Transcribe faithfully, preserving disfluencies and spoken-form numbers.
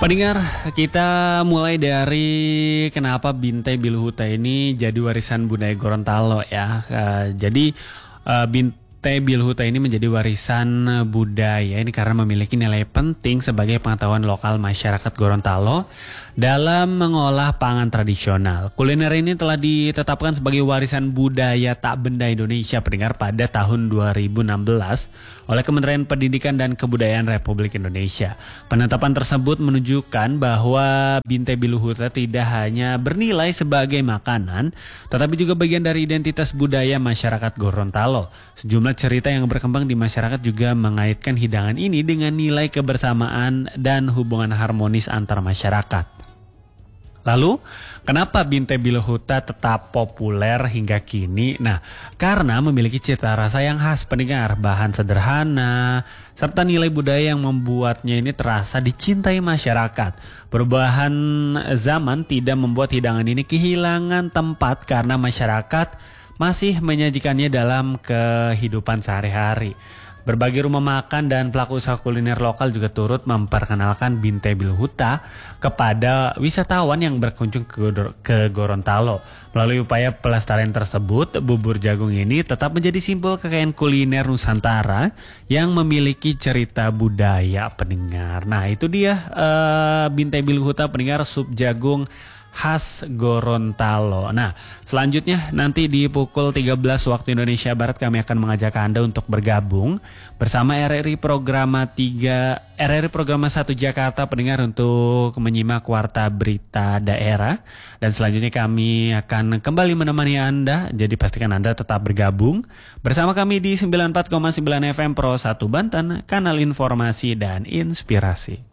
Pendengar, kita mulai dari kenapa Bintai Biluhuta ini jadi warisan budaya Gorontalo ya. Uh, jadi uh, Bintai Biluhuta ini menjadi warisan budaya ini karena memiliki nilai penting sebagai pengetahuan lokal masyarakat Gorontalo dalam mengolah pangan tradisional. Kuliner ini telah ditetapkan sebagai warisan budaya tak benda Indonesia pendengar pada tahun dua ribu enam belas oleh Kementerian Pendidikan dan Kebudayaan Republik Indonesia. Penetapan tersebut menunjukkan bahwa Bintai Biluhuta tidak hanya bernilai sebagai makanan, tetapi juga bagian dari identitas budaya masyarakat Gorontalo. Sejumlah cerita yang berkembang di masyarakat juga mengaitkan hidangan ini dengan nilai kebersamaan dan hubungan harmonis antar masyarakat. Lalu, kenapa Bintai Biluhuta tetap populer hingga kini? Nah, karena memiliki cita rasa yang khas pendengar, bahan sederhana, serta nilai budaya yang membuatnya ini terasa dicintai masyarakat. Perubahan zaman tidak membuat hidangan ini kehilangan tempat karena masyarakat masih menyajikannya dalam kehidupan sehari-hari. Berbagai rumah makan dan pelaku usaha kuliner lokal juga turut memperkenalkan Bintai Biluhuta kepada wisatawan yang berkunjung ke, ke Gorontalo. Melalui upaya pelestarian tersebut, bubur jagung ini tetap menjadi simbol kekayaan kuliner Nusantara yang memiliki cerita budaya pendengar. Nah itu dia uh, Bintai Biluhuta pendengar, sup jagung khas Gorontalo. Nah, selanjutnya nanti di pukul tiga belas waktu Indonesia Barat kami akan mengajak Anda untuk bergabung bersama R R I Programa tiga R R I Programa satu Jakarta pendengar untuk menyimak Warta Berita Daerah, dan selanjutnya kami akan kembali menemani Anda. Jadi pastikan Anda tetap bergabung bersama kami di sembilan puluh empat koma sembilan F M Pro satu Banten, kanal informasi dan inspirasi.